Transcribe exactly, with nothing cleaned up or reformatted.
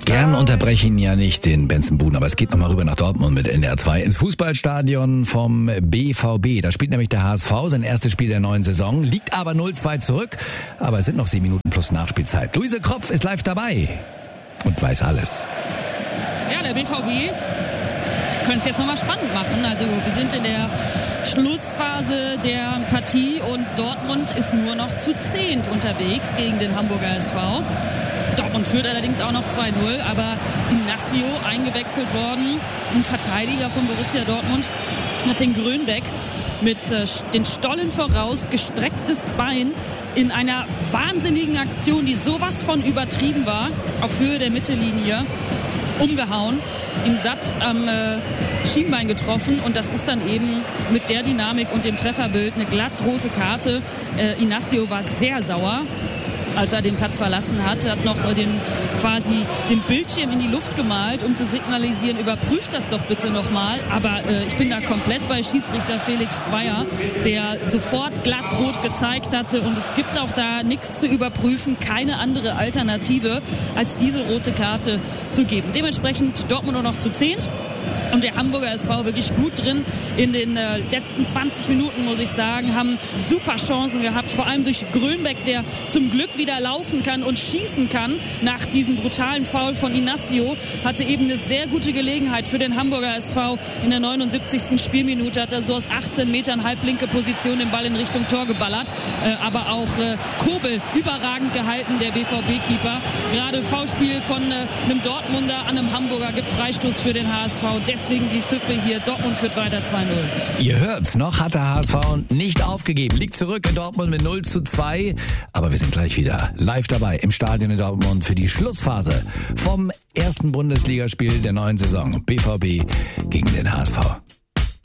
Gern unterbreche ich ihn ja nicht, den Benson Boone, aber es geht nochmal rüber nach Dortmund mit N D R zwei ins Fußballstadion vom B V B. Da spielt nämlich der H S V sein erstes Spiel der neuen Saison, liegt aber null zwei zurück, aber es sind noch sieben Minuten plus Nachspielzeit. Luise Kropf ist live dabei und weiß alles. Ja, der B V B könnte es jetzt nochmal spannend machen. Also wir sind in der Schlussphase der Partie und Dortmund ist nur noch zu zehnt unterwegs gegen den Hamburger S V. Dortmund führt allerdings auch noch zwei null, aber Inacio eingewechselt worden, ein Verteidiger von Borussia Dortmund, hat den Grönbeck mit äh, den Stollen voraus, gestrecktes Bein in einer wahnsinnigen Aktion, die sowas von übertrieben war, auf Höhe der Mittellinie umgehauen, ihm satt am äh, Schienbein getroffen und das ist dann eben mit der Dynamik und dem Trefferbild eine glatt rote Karte. Äh, Inacio war sehr sauer, als er den Platz verlassen hat, hat noch äh, den quasi den Bildschirm in die Luft gemalt, um zu signalisieren, überprüft das doch bitte nochmal. Aber äh, ich bin da komplett bei Schiedsrichter Felix Zweier, der sofort glattrot gezeigt hatte und es gibt auch da nichts zu überprüfen, keine andere Alternative, als diese rote Karte zu geben. Dementsprechend Dortmund nur noch zu zehnt. Und der Hamburger S V wirklich gut drin in den äh, letzten zwanzig Minuten, muss ich sagen, haben super Chancen gehabt, vor allem durch Grönbeck, der zum Glück wieder laufen kann und schießen kann nach diesem brutalen Foul von Inacio, hatte eben eine sehr gute Gelegenheit für den Hamburger S V in der neunundsiebzigsten Spielminute, hat er so aus achtzehn Metern halblinke Position den Ball in Richtung Tor geballert, äh, aber auch äh, Kobel überragend gehalten, der B V B-Keeper, gerade Foulspiel von äh, einem Dortmunder an einem Hamburger, gibt Freistoß für den H S V. Deswegen die Pfiffe hier. Dortmund führt weiter zwei null. Ihr hört's, noch hat der H S V nicht aufgegeben. Liegt zurück in Dortmund mit null zu zwei. Aber wir sind gleich wieder live dabei im Stadion in Dortmund für die Schlussphase vom ersten Bundesligaspiel der neuen Saison. B V B gegen den H S V.